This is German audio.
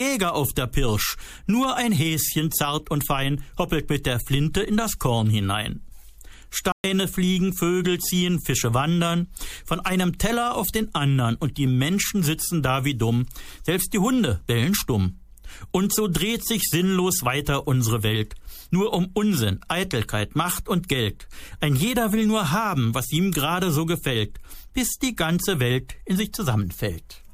Jäger auf der Pirsch, nur ein Häschen zart und fein hoppelt mit der Flinte in das Korn hinein. Steine fliegen, Vögel ziehen, Fische wandern, von einem Teller auf den andern, und die Menschen sitzen da wie dumm, selbst die Hunde bellen stumm. Und so dreht sich sinnlos weiter unsere Welt, nur um Unsinn, Eitelkeit, Macht und Geld. Ein jeder will nur haben, was ihm gerade so gefällt, bis die ganze Welt in sich zusammenfällt.